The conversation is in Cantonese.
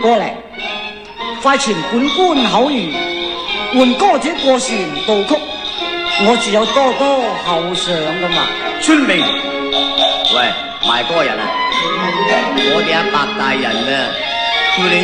過嚟，快傳本官口諭，換歌者過船渡曲，我自有多多後賞噶嘛。 遵命。喂，賣歌人啊，我哋阿白大人啊，叫你